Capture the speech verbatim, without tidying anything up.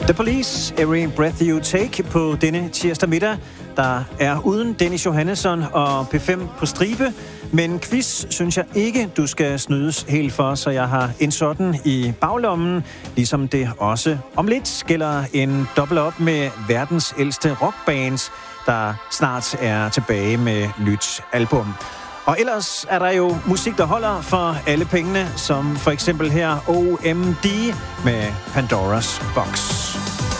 The Police, Every Breath You Take på denne tirsdag middag. Der er uden Dennis Johannesson og P fem på stribe, men quiz synes jeg ikke, du skal snydes helt for, så jeg har en sådan i baglommen, ligesom det også om lidt gælder en dobbelt op med verdens ældste rockbands, der snart er tilbage med nyt album. Og ellers er der jo musik, der holder for alle pengene, som for eksempel her O M D med Pandora's Box.